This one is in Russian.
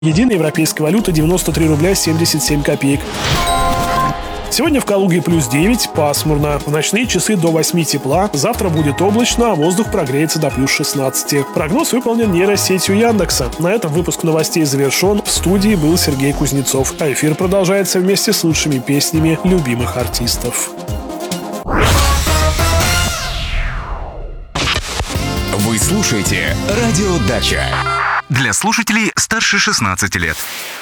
Единая европейская валюта 93 рубля 77 копеек. Сегодня в Калуге плюс 9, пасмурно. В ночные часы до 8 тепла. Завтра будет облачно, а воздух прогреется до плюс 16. Прогноз выполнен нейросетью Яндекса. На этом выпуск новостей завершен. В студии был Сергей Кузнецов. А эфир продолжается вместе с лучшими песнями любимых артистов. Вы слушаете «Радио Дача». Для слушателей старше 16 лет.